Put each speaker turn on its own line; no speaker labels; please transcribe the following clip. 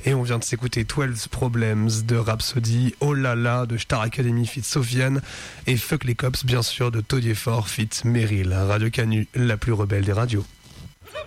Et on vient de s'écouter 12 Problems de Rhapsody, Oh La La de Star Academy feat. Sofiane et Fuck les Cops bien sûr de Todier Fort feat. Meryl. Radio Canu, la plus rebelle des radios.